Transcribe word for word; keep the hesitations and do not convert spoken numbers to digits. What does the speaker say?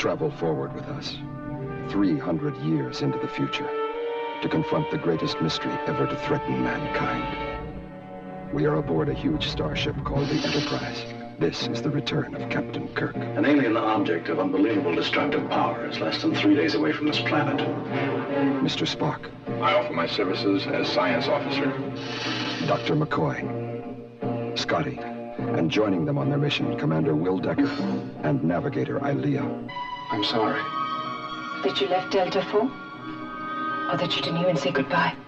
Travel forward with us, three hundred years into the future, to confront the greatest mystery ever to threaten mankind. We are aboard a huge starship called the Enterprise. This is the return of Captain Kirk. An alien object of unbelievable destructive power is less than three days away from this planet. Mister Spock. I offer my services as science officer. Doctor McCoy. Scotty. And joining them on their mission, Commander Will Decker and Navigator Ilea. I'm sorry. That you left Delta Four? Or that you didn't even say goodbye?